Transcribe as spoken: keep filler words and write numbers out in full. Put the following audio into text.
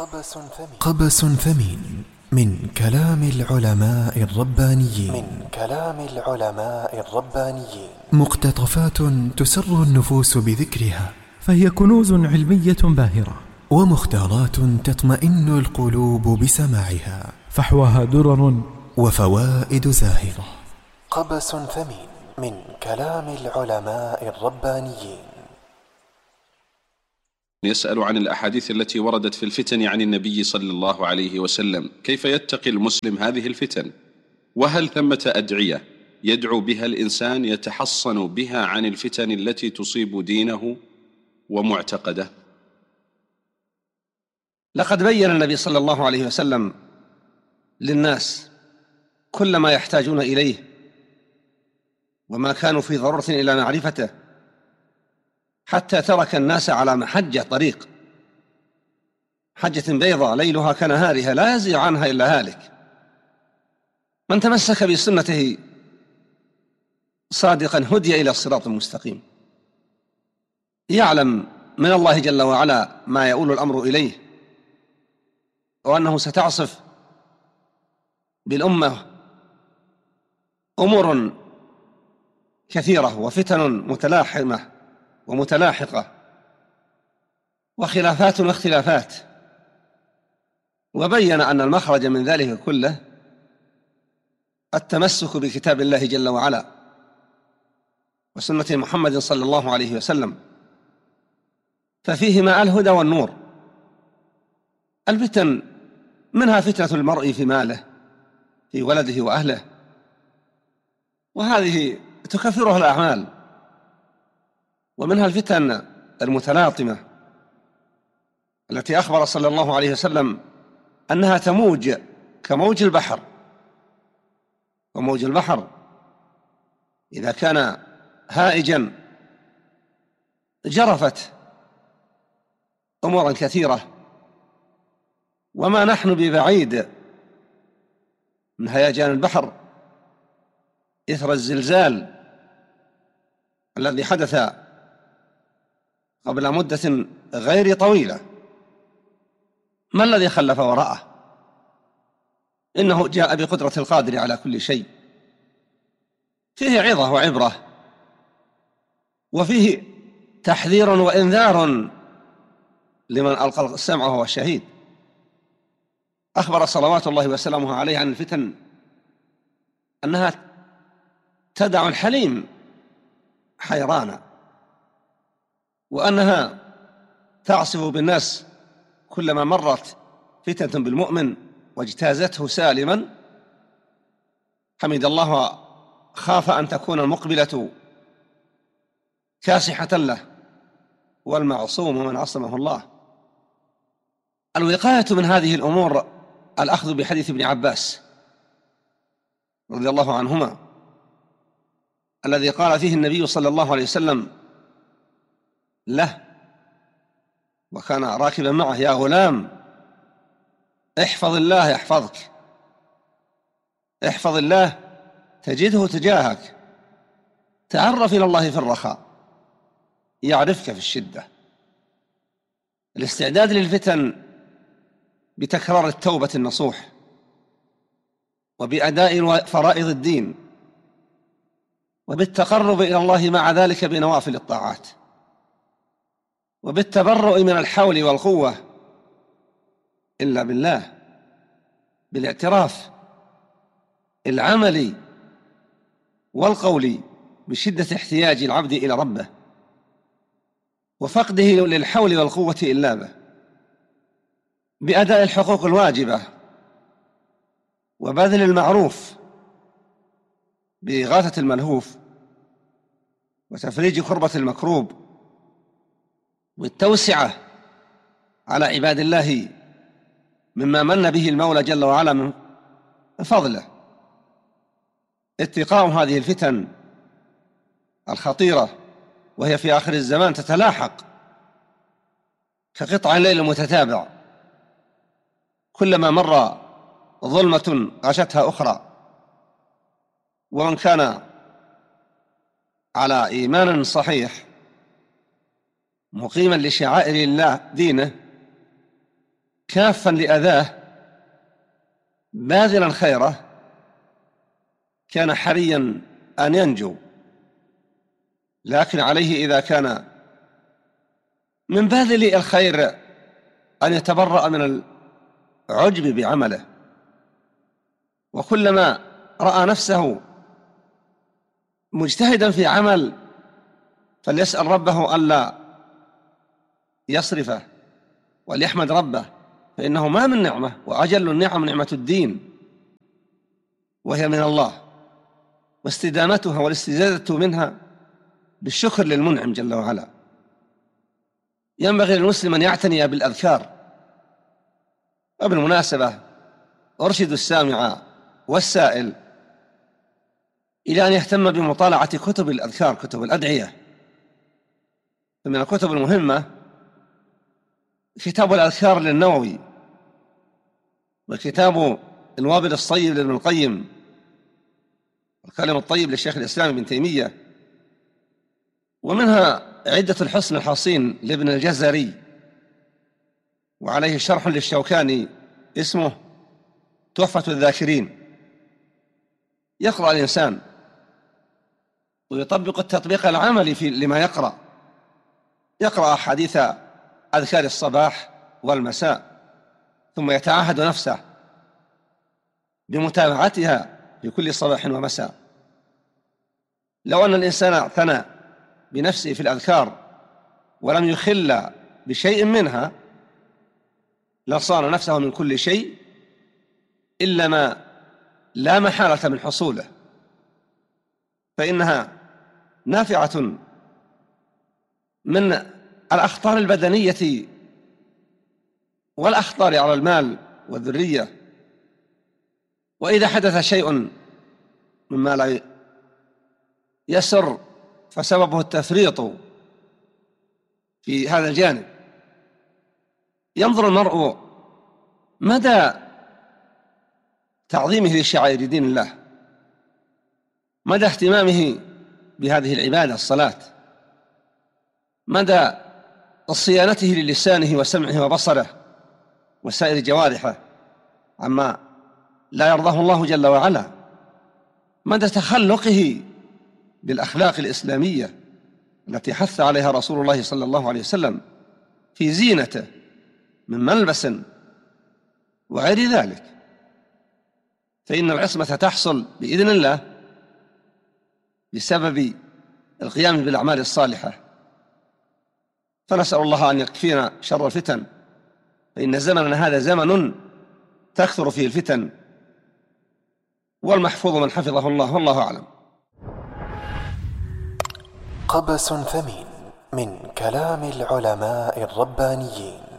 قبس ثمين, قبس ثمين من كلام العلماء الربانيين من كلام العلماء الربانيين مقتطفات تسر النفوس بذكرها، فهي كنوز علمية باهرة، ومختارات تطمئن القلوب بسماعها، فحواها درر وفوائد زاهرة. قبس ثمين من كلام العلماء الربانيين. يسأل عن الأحاديث التي وردت في الفتن عن النبي صلى الله عليه وسلم، كيف يتقي المسلم هذه الفتن؟ وهل ثمة أدعية يدعو بها الإنسان يتحصن بها عن الفتن التي تصيب دينه ومعتقده؟ لقد بين النبي صلى الله عليه وسلم للناس كل ما يحتاجون إليه وما كانوا في ضرورة إلى معرفته، حتى ترك الناس على محجة طريق، حجة بيضاء ليلها كنهارها لا يزيغ عنها إلا هالك. من تمسك بسنته صادقا هدي إلى الصراط المستقيم، يعلم من الله جل وعلا ما يؤول الأمر إليه، وأنه ستعصف بالأمة أمور كثيرة وفتن متلاحمة ومتلاحقة وخلافات واختلافات، وبين أن المخرج من ذلك كله التمسك بكتاب الله جل وعلا وسنة محمد صلى الله عليه وسلم، ففيهما الهدى والنور. الفتن منها فتنة المرء في ماله، في ولده وأهله، وهذه تكفرها الأعمال. ومنها الفتن المتلاطمة التي أخبر صلى الله عليه وسلم أنها تموج كموج البحر، وموج البحر إذا كان هائجا جرفت أمورا كثيرة، وما نحن ببعيد من هيجان البحر إثر الزلزال الذي حدث قبل مدة غير طويلة. ما الذي خلف وراءه؟ إنه جاء بقدرة القادر على كل شيء، فيه عظة وعبرة، وفيه تحذير وإنذار لمن ألقى السمع وهو شهيد. أخبر صلوات الله وسلامه عليه عن الفتن أنها تدع الحليم حيرانا، وأنها تعصف بالناس كلما مرت فتنة بالمؤمن واجتازته سالما حمد الله وخاف أن تكون المقبلة كاسحة له، والمعصوم من عصمه الله. الوقاية من هذه الأمور الأخذ بحديث ابن عباس رضي الله عنهما الذي قال فيه النبي صلى الله عليه وسلم له، وكان راكبا معه: يا غلام احفظ الله يحفظك، احفظ الله تجده تجاهك، تعرف إلى الله في الرخاء يعرفك في الشدة. الاستعداد للفتن بتكرار التوبة النصوح، وبأداء فرائض الدين، وبالتقرب إلى الله مع ذلك بنوافل الطاعات، وبالتبرؤ من الحول والقوة إلا بالله، بالاعتراف العملي والقولي بشدة احتياج العبد إلى ربه، وفقده للحول والقوة إلا به، بأداء الحقوق الواجبة، وبذل المعروف، بإغاثة الملهوف، وتفريج كربة المكروب، والتوسعة على عباد الله مما من به المولى جل وعلا من فضله. اتقاء هذه الفتن الخطيرة وهي في آخر الزمان تتلاحق كقطع الليل المتتابع، كلما مر ظلمة غشتها أخرى. ومن كان على إيمان صحيح مقيما لشعائر الله دينه كافا لأذاه باذلا خيره كان حريا أن ينجو، لكن عليه إذا كان من باذل الخير أن يتبرأ من العجب بعمله، وكلما رأى نفسه مجتهدا في عمل فليسأل ربه ألا يصرفه وليحمد ربه، فإنه ما من نعمة وأجل النعم نعمة الدين، وهي من الله، واستدامتها والاستزادة منها بالشكر للمنعم جل وعلا. ينبغي للمسلم أن يعتني بالأذكار. وبالمناسبة أرشد السامع والسائل إلى أن يهتم بمطالعة كتب الأذكار، كتب الأدعية. فمن الكتب المهمة كتاب الأذكار للنووي، وكتاب الوابل الصيب لابن القيم، والكلم الطيب للشيخ الإسلام ابن تيمية، ومنها عدة الحصن الحصين لابن الجزري، وعليه شرح للشوكاني اسمه تحفة الذاكرين. يقرأ الإنسان ويطبق التطبيق العملي في لما يقرأ، يقرأ حديث أذكار الصباح والمساء، ثم يتعهد نفسه بمتابعتها في كل صباح ومساء. لو أن الإنسان اعتنى بنفسه في الأذكار ولم يخل بشيء منها لصان نفسه من كل شيء إلا ما لا محالة من حصوله، فإنها نافعة من الأخطار البدنية والأخطار على المال والذرية. وإذا حدث شيء مما لا يسر فسببه التفريط في هذا الجانب، ينظر المرء مدى تعظيمه لشعائر دين الله، مدى اهتمامه بهذه العبادة الصلاة، مدى صيانته للسانه وسمعه وبصره وسائر جوارحه عما لا يرضاه الله جل وعلا، مدى تخلقه بالأخلاق الإسلامية التي حث عليها رسول الله صلى الله عليه وسلم في زينته من ملبس وغير ذلك. فإن العصمة تحصل بإذن الله بسبب القيام بالأعمال الصالحة. فنسأل الله أن يكفينا شر الفتن، فإن زمننا هذا زمن تكثر فيه الفتن، والمحفوظ من حفظه الله، والله أعلم. قبس ثمين من كلام العلماء الربانيين.